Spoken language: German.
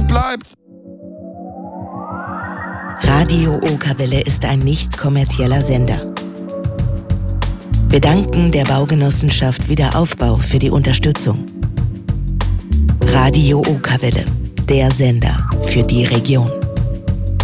noch bleibt. Radio Okerwelle ist ein nicht kommerzieller Sender. Wir danken der Baugenossenschaft Wiederaufbau für die Unterstützung. Radio Okerwelle, der Sender für die Region.